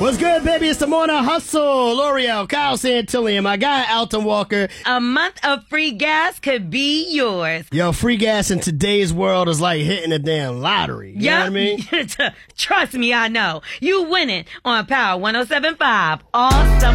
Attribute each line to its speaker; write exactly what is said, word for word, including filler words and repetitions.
Speaker 1: What's good, baby? It's the Morning Hustle. L'Oreal, Kyle Santillion, my guy, Alton Walker.
Speaker 2: A month of free gas could be yours.
Speaker 1: Yo, free gas in today's world is like hitting a damn lottery. You
Speaker 2: yep.
Speaker 1: know what I mean?
Speaker 2: Trust me, I know. You winning on Power one oh seven point five all summer.